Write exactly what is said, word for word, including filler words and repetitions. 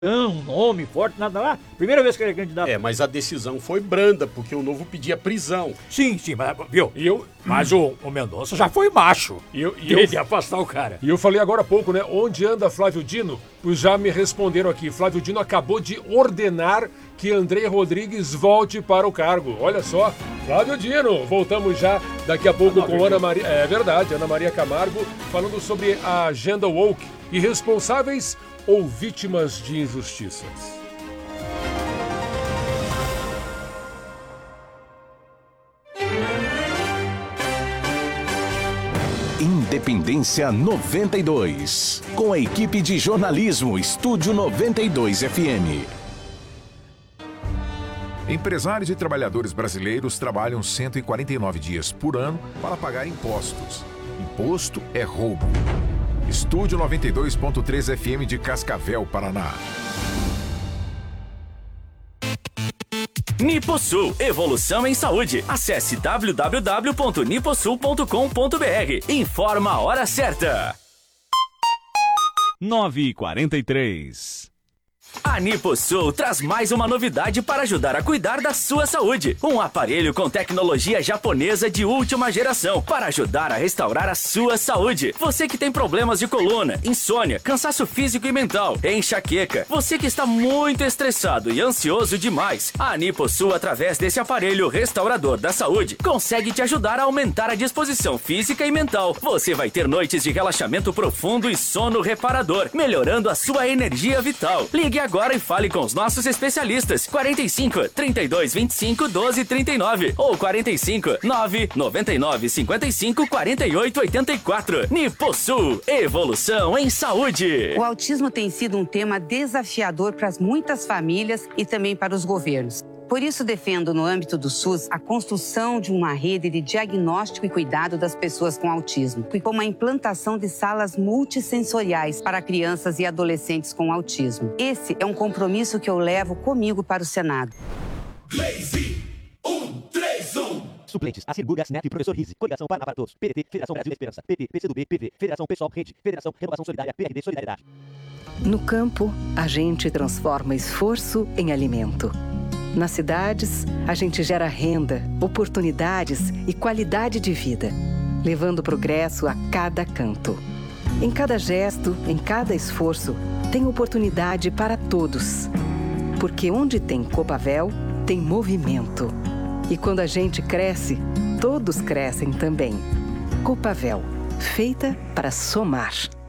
Um nome forte, nada lá. Primeira vez que ele é candidato. É, mas a decisão foi branda, porque o Novo pedia prisão. Sim, sim, mas, viu? E eu, Mas o, o Mendonça já foi macho. e eu, e De, eu, de afastar o cara. e eu falei agora há pouco, né? Onde anda Flávio Dino? Pois já me responderam aqui. Flávio Dino acabou de ordenar que André Rodrigues volte para o cargo. Olha só, Flávio Dino. Voltamos já daqui a pouco Ah, não, com viu? Ana Maria. É verdade, Ana Maria Camargo, falando sobre a agenda woke. Irresponsáveis ou vítimas de injustiças? Independência noventa e dois. Com a equipe de jornalismo Estúdio noventa e dois F M. Empresários e trabalhadores brasileiros trabalham cento e quarenta e nove dias por ano para pagar impostos. Imposto é roubo. Estúdio noventa e dois ponto três F M de Cascavel, Paraná. Niposul, evolução em saúde. Acesse w w w ponto niposul ponto com ponto b r. Informa a hora certa. nove e quarenta e três. A Niposul traz mais uma novidade para ajudar a cuidar da sua saúde. Um aparelho com tecnologia japonesa de última geração para ajudar a restaurar a sua saúde. Você que tem problemas de coluna, insônia, cansaço físico e mental, enxaqueca, você que está muito estressado e ansioso demais, a Niposul, através desse aparelho restaurador da saúde, consegue te ajudar a aumentar a disposição física e mental. Você vai ter noites de relaxamento profundo e sono reparador, melhorando a sua energia vital. Ligue agora e fale com os nossos especialistas. quarenta e cinco, trinta e dois, vinte e cinco, doze, trinta e nove ou quarenta e cinco, nove, noventa e nove, cinquenta e cinco, quarenta e oito, oitenta e quatro. Niposul, evolução em saúde. O autismo tem sido um tema desafiador para muitas famílias e também para os governos. Por isso, defendo, no âmbito do SUS, a construção de uma rede de diagnóstico e cuidado das pessoas com autismo, e com a implantação de salas multissensoriais para crianças e adolescentes com autismo. Esse é um compromisso que eu levo comigo para o Senado. Suplentes, Acir Guga, Snap, Professor Rizzi, Coligação Paraná para Todos, P D T, Federação Brasil da Esperança, P T, PCdoB, P V, Federação Pessoal, Rede, Federação Renovação Solidária, P R D, Solidariedade. No campo, a gente transforma esforço em alimento. Nas cidades, a gente gera renda, oportunidades e qualidade de vida, levando progresso a cada canto. Em cada gesto, em cada esforço, tem oportunidade para todos. Porque onde tem Copavel, tem movimento. E quando a gente cresce, todos crescem também. Copavel, feita para somar.